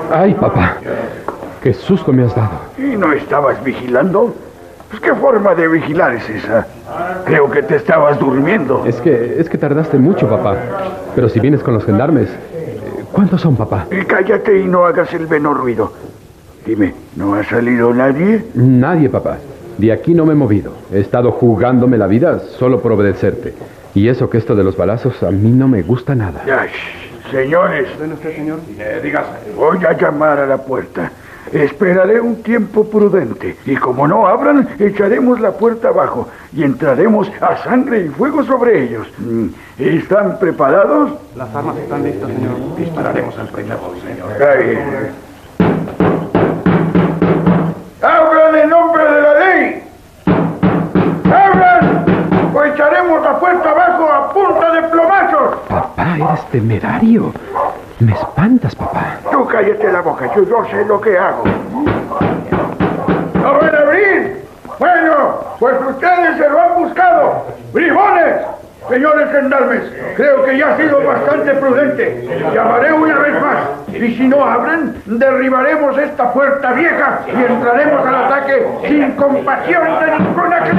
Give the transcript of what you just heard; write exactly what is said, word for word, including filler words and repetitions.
¡Ay, papá! ¡Qué susto me has dado! ¿Y no estabas vigilando? Pues, ¿qué forma de vigilar es esa? Creo que te estabas durmiendo. Es que, es que tardaste mucho, papá. Pero si vienes con los gendarmes, ¿cuántos son, papá? Y cállate y no hagas el menor ruido. Dime, ¿no ha salido nadie? Nadie, papá. De aquí no me he movido. He estado jugándome la vida solo por obedecerte. Y eso que esto de los balazos a mí no me gusta nada. Ay, señores. ¿Ven usted, señor? Eh, dígase. Voy a llamar a la puerta. Esperaré un tiempo prudente. Y como no abran, echaremos la puerta abajo. Y entraremos a sangre y fuego sobre ellos. ¿Están preparados? Las armas están listas, señor. Dispararemos al primero, señor. Ay. ¡Abran en nombre de la ley! ¡Abran! O echaremos la puerta abajo a punta de plomazos. Papá, eres temerario. Me espantas, papá. Tú cállate la boca, yo, yo sé lo que hago. ¿No van a abrir? Bueno, pues ustedes se lo han buscado. ¡Bribones! Señores gendarmes, creo que ya ha sido bastante prudente. Llamaré una vez más. Y si no abren, derribaremos esta puerta vieja y entraremos al ataque sin compasión de ninguna clase.